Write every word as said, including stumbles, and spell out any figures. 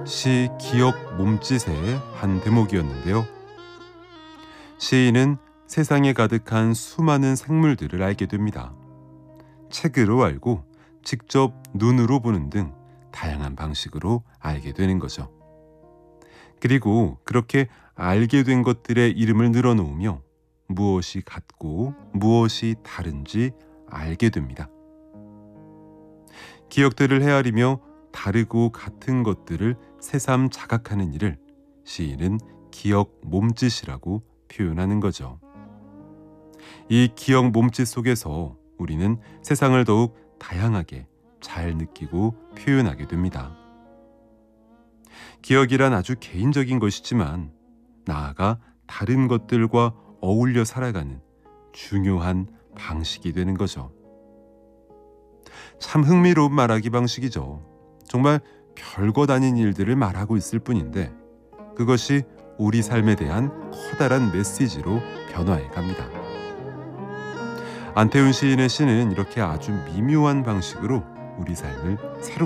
시 기억 몸짓의 한 대목이었는데요. 시인은 세상에 가득한 수많은 생물들을 알게 됩니다. 책으로 알고 직접 눈으로 보는 등 다양한 방식으로 알게 되는 거죠. 그리고 그렇게 알게 된 것들의 이름을 늘어놓으며 무엇이 같고 무엇이 다른지 알게 됩니다. 기억들을 헤아리며 다르고 같은 것들을 새삼 자각하는 일을 시인은 기억 몸짓이라고 표현하는 거죠. 이 기억 몸짓 속에서 우리는 세상을 더욱 다양하게 잘 느끼고 표현하게 됩니다. 기억이란 아주 개인적인 것이지만 나아가 다른 것들과 어울려 살아가는 중요한 방식이 되는 거죠. 참 흥미로운 말하기 방식이죠. 정말 별것 아닌 일들을 말하고 있을 뿐인데 그것이 우리 삶에 대한 커다란 메시지로 변화해 갑니다. 안태훈 시인의 시는 이렇게 아주 미묘한 방식으로 우리 삶을 새롭게